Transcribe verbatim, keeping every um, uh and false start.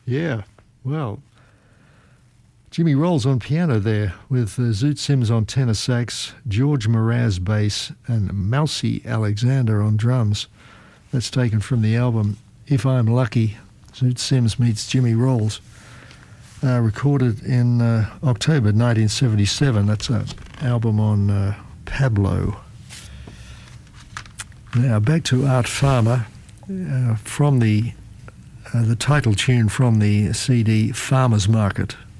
Yeah, well, Jimmy Rolls on piano there with uh, Zoot Sims on tenor sax, George Mraz bass, and Mousy Alexander on drums. That's taken from the album If I'm Lucky, Zoot Sims meets Jimmy Rolls, uh, recorded in uh, October nineteen seventy-seven. That's an album on uh, Pablo. Now back to Art Farmer, uh, from the uh, the title tune from the C D Farmer's Market.